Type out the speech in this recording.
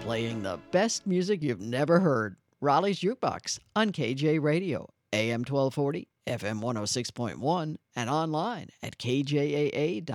playing the best music you've never heard. Raleigh's Jukebox on KJ Radio, AM 1240, FM 106.1, and online at kjaa.com.